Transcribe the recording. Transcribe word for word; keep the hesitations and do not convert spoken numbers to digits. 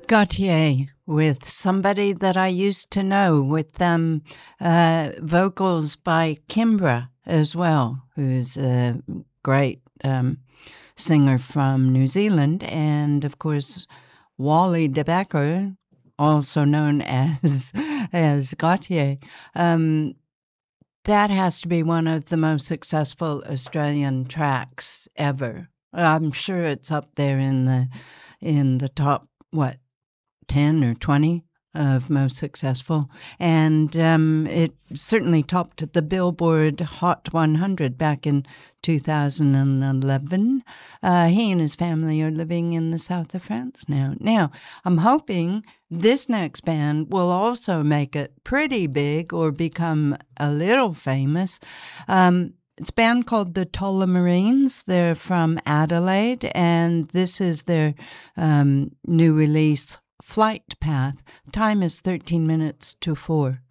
Gautier with Somebody That I Used to Know, with um, uh, vocals by Kimbra as well, who's a great um, singer from New Zealand, and of course Wally de Becker, also known as as Gautier. Um, that has to be one of the most successful Australian tracks ever. I'm sure it's up there in the in the top, what, ten or twenty of most successful. And um, it certainly topped the Billboard Hot one hundred back in two thousand eleven. Uh, he and his family are living in the south of France now. Now, I'm hoping this next band will also make it pretty big or become a little famous. Um, It's a band called the Tullamarines. They're from Adelaide, and this is their um, new release, Flight Path. Time is thirteen minutes to four.